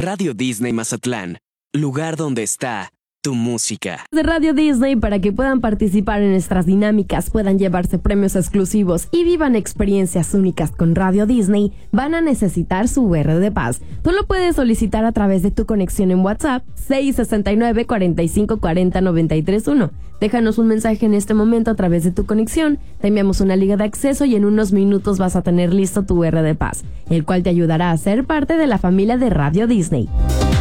Radio Disney Mazatlán, lugar donde está tu música. De Radio Disney, para que puedan participar en nuestras dinámicas, puedan llevarse premios exclusivos y vivan experiencias únicas con Radio Disney, van a necesitar su VR de paz. Tú lo puedes solicitar a través de tu conexión en WhatsApp 669 45 40 931. Déjanos un mensaje en este momento a través de tu conexión, te enviamos una liga de acceso y en unos minutos vas a tener listo tu VR de paz, el cual te ayudará a ser parte de la familia de Radio Disney.